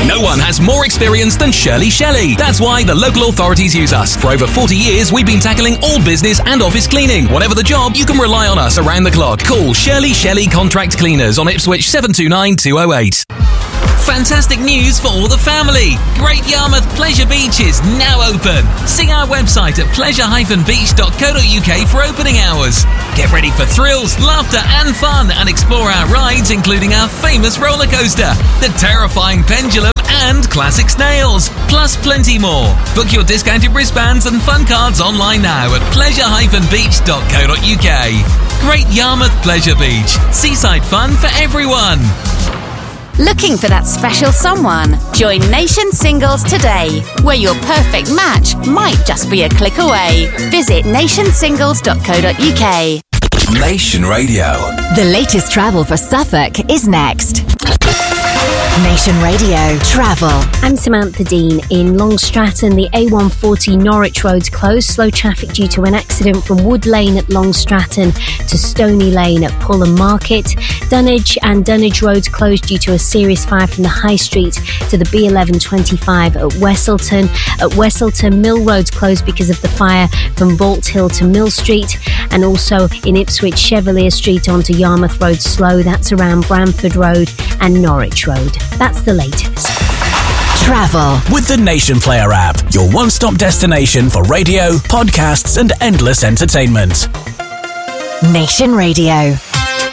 No one has more experience than Shirley Shelley. That's why the local authorities use us. For over 40 years, we've been tackling all business and office cleaning. Whatever the job, you can rely on us around the clock. Call Shirley Shelley Contract Cleaners on Ipswich 729 208. Fantastic news for all the family. Great Yarmouth Pleasure Beach is now open. See our website at pleasure-beach.co.uk for opening hours. Get ready for thrills, laughter and fun and explore our rides, including our famous roller coaster, the terrifying pendulum and classic snails, plus plenty more. Book your discounted wristbands and fun cards online now at pleasure-beach.co.uk. Great Yarmouth Pleasure Beach. Seaside fun for everyone. Looking for that special someone? Join Nation Singles today, where your perfect match might just be a click away. Visit nationsingles.co.uk. Nation Radio. The latest travel for Suffolk is next. Nation Radio Travel. I'm Samantha Dean. In Long Stratton, the A140 Norwich Road's closed. Slow traffic due to an accident from Wood Lane at Long Stratton to Stony Lane at Pulham Market. Dunwich and Dunwich Roads closed due to a serious fire from the High Street to the B1125 at Westleton. At Westleton, Mill Road's closed because of the fire from Vault Hill to Mill Street. And also in Ipswich, Chevalier Street onto Yarmouth Road slow. That's around Bramford Road and Norwich Road. That's the latest. Travel with the Nation Player app, your one-stop destination for radio, podcasts and endless entertainment. Nation Radio.